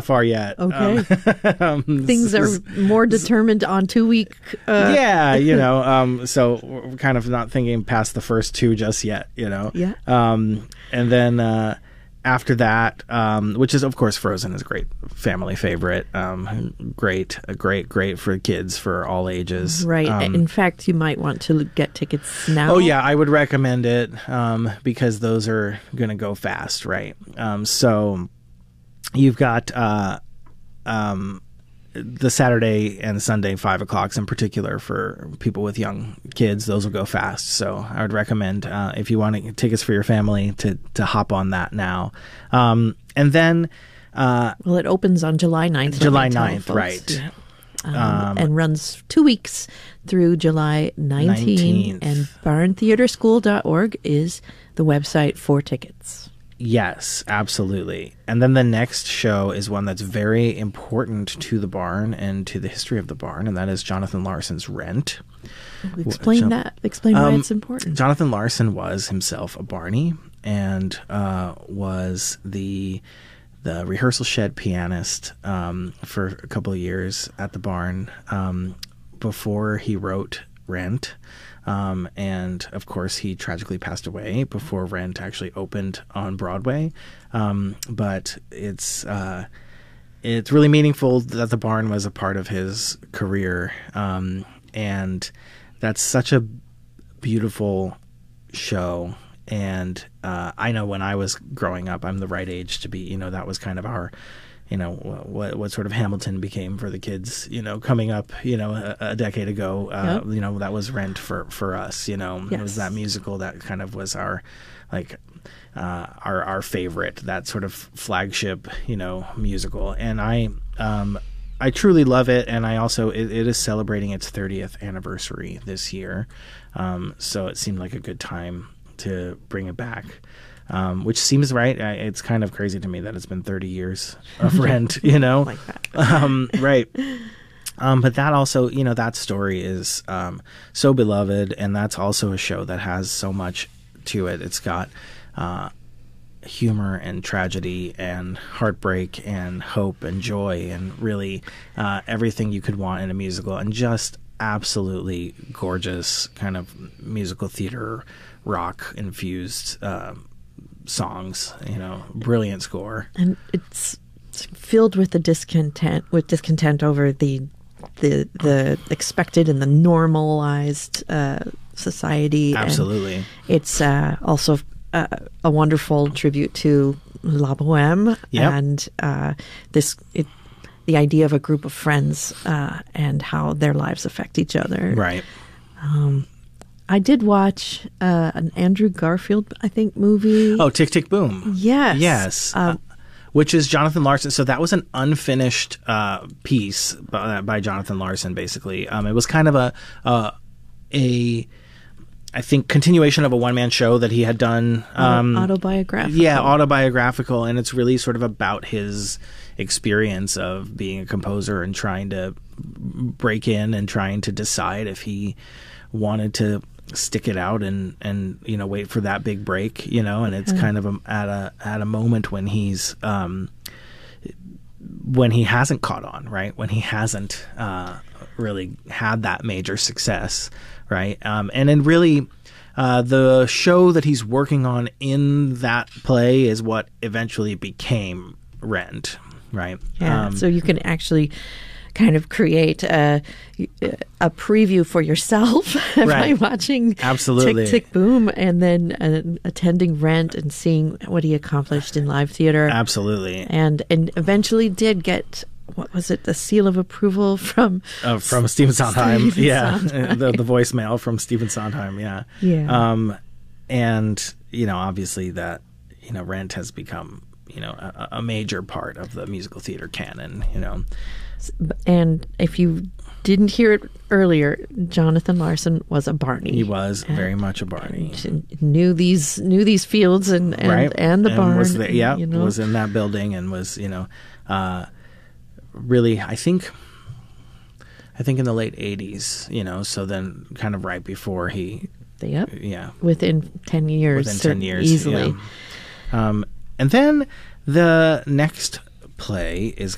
far yet. Okay. Things are more determined on 2-week. So we're kind of not thinking past the first 2 just yet, Yeah. And then after that, which is, of course, Frozen is a great family favorite. Great for kids for all ages. Right. In fact, you might want to get tickets now. Oh, yeah, I would recommend it because those are going to go fast, right? So you've got the Saturday and Sunday 5 o'clocks in particular for people with young kids. Those will go fast. So I would recommend if you want tickets for your family to hop on that now. And then... well, it opens on July 9th. July 9th, right. Yeah. And runs 2 weeks through July 19th. And barntheaterschool.org is the website for tickets. Yes, absolutely. And then the next show is one that's very important to the barn and to the history of the barn, and that is Jonathan Larson's Rent. Explain that. Explain why it's important. Jonathan Larson was himself a Barney and was the rehearsal shed pianist for a couple of years at the barn before he wrote Rent. And of course, he tragically passed away before Rent actually opened on Broadway. But it's really meaningful that the barn was a part of his career. And that's such a beautiful show. And I know when I was growing up, I'm the right age to be, that was kind of our, what sort of Hamilton became for the kids, coming up, a decade ago, yep. That was Rent for us, Yes. It was that musical that kind of was our, our favorite, that sort of flagship, musical. And I truly love it. And I also, it is celebrating its 30th anniversary this year. So it seemed like a good time to bring it back. Which seems right. It's kind of crazy to me that it's been 30 years of Rent, Like that. Right. But that also, that story is so beloved, and that's also a show that has so much to it. It's got humor and tragedy and heartbreak and hope and joy and really everything you could want in a musical, and just absolutely gorgeous kind of musical theater rock infused songs, brilliant score. And it's filled with the discontent over the expected and the normalized society. Absolutely. And it's also a wonderful tribute to La Boheme. Yep. And the idea of a group of friends and how their lives affect each other. Right. I did watch an Andrew Garfield, I think, movie. Oh, Tick, Tick, Boom. Yes. Yes. Which is Jonathan Larson. So that was an unfinished piece by Jonathan Larson, basically. It was kind of a I think, continuation of a one-man show that he had done. Autobiographical. Yeah, autobiographical. And it's really sort of about his experience of being a composer and trying to break in and trying to decide if he wanted to stick it out and wait for that big break, and it's kind of at a moment when he's when he hasn't caught on, right? When he hasn't really had that major success, right? And then really the show that he's working on in that play is what eventually became Rent, right? Yeah, so you can actually kind of create a preview for yourself by watching Absolutely. Tick, Tick, Boom, and then attending Rent and seeing what he accomplished in live theater. Absolutely. And eventually did get, what was it, the seal of approval from Stephen Sondheim. Sondheim. The voicemail from Stephen Sondheim. Yeah. And obviously that Rent has become a major part of the musical theater canon. And if you didn't hear it earlier, Jonathan Larson was a Barney. He was very much a Barney. Knew these fields and right. and the barn. Was was in that building and was really I think in the late 80s. So then kind of right before he. Yep. Yeah. Within 10 years. Easily. Yeah. And then the next play is